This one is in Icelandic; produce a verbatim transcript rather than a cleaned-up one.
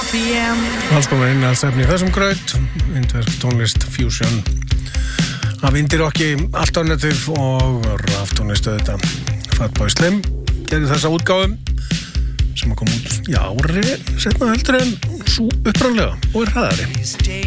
Alls konar innhaldsefni í þessum graut, indverk tónlist, fusion af indie-rocki, alternative og raftónlist auðvitað. Fatboy Slim gerði þessa útgáfu sem kom út í ári setna heldur en svo uppræðlega og er hraðari.